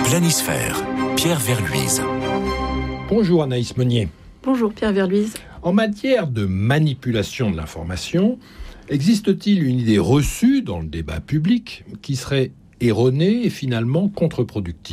Planisphère, Pierre Verluise. Bonjour Anaïs Meunier. Bonjour Pierre Verluise. En matière de manipulation de l'information, existe-t-il une idée reçue dans le débat public qui serait erronée et finalement contre-productive ?